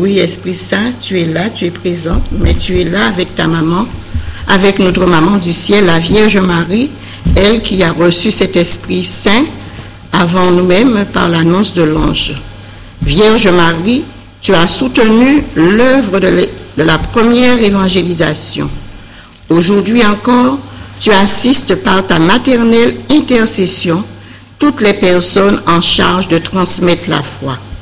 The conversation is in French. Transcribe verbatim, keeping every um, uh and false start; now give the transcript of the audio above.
Oui, Esprit Saint, tu es là, tu es présent, mais tu es là avec ta maman, avec notre maman du ciel, la Vierge Marie, elle qui a reçu cet Esprit Saint avant nous-mêmes par l'annonce de l'ange. Vierge Marie, tu as soutenu l'œuvre de la première évangélisation. Aujourd'hui encore, tu assistes par ta maternelle intercession toutes les personnes en charge de transmettre la foi.